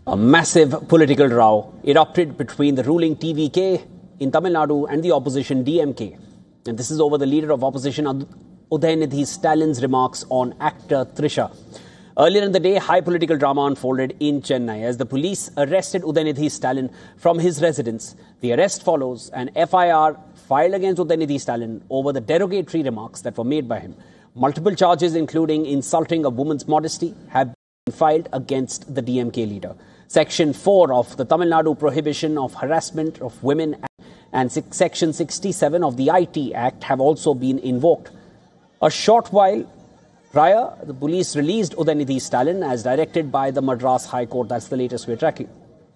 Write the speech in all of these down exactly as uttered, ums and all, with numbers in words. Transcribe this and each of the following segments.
A massive political row erupted between the ruling T V K in Tamil Nadu and the opposition D M K. And this is over the leader of opposition Udayanidhi Stalin's remarks on actor Trisha. Earlier in the day, high political drama unfolded in Chennai as the police arrested Udayanidhi Stalin from his residence. The arrest follows an F I R filed against Udayanidhi Stalin over the derogatory remarks that were made by him. Multiple charges, including insulting a woman's modesty, have been filed against the D M K leader. Section four of the Tamil Nadu Prohibition of Harassment of Women and Section sixty-seven of the I T Act have also been invoked. A short while prior, the police released Udayanidhi Stalin as directed by the Madras High Court. That's the latest we're tracking.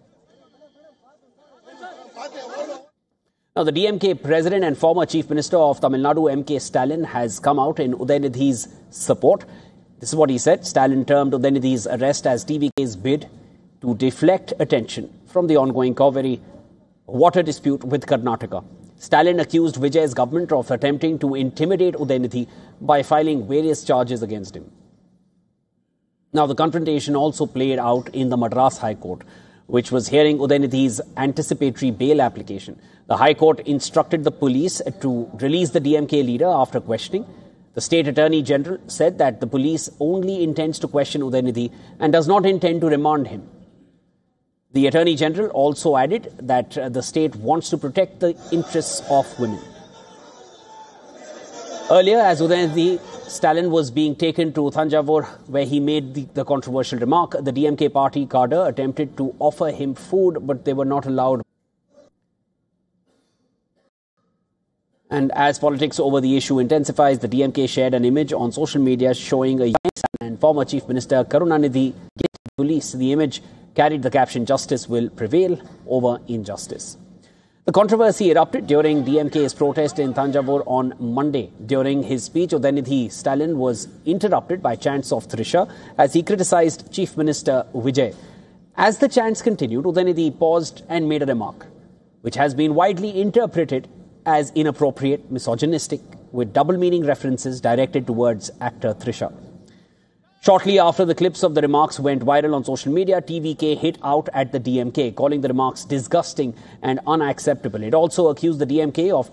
Now, the D M K president and former chief minister of Tamil Nadu, M K Stalin, has come out in Udayanidhi's support. This is what he said. Stalin termed Udayanidhi's arrest as T V K's bid to deflect attention from the ongoing Kaveri water dispute with Karnataka. Stalin accused Vijay's government of attempting to intimidate Udayanidhi by filing various charges against him. Now, the confrontation also played out in the Madras High Court, which was hearing Udayanidhi's anticipatory bail application. The High Court instructed the police to release the D M K leader after questioning. The State Attorney General said that the police only intends to question Udayanidhi and does not intend to remand him. The Attorney General also added that uh, the state wants to protect the interests of women. Earlier, as Udayanidhi Stalin was being taken to Thanjavur, where he made the, the controversial remark, the D M K party cadre attempted to offer him food, but they were not allowed. And as politics over the issue intensifies, the D M K shared an image on social media showing a young and former Chief Minister Karunanidhi get police. The image carried the caption, "Justice will prevail over injustice." The controversy erupted during D M K's protest in Thanjavur on Monday. During his speech, Udayanidhi Stalin was interrupted by chants of Trisha as he criticized Chief Minister Vijay. As the chants continued, Udayanidhi paused and made a remark, which has been widely interpreted as inappropriate, misogynistic, with double-meaning references directed towards actor Trisha. Shortly after the clips of the remarks went viral on social media, T V K hit out at the D M K, calling the remarks disgusting and unacceptable. It also accused the D M K of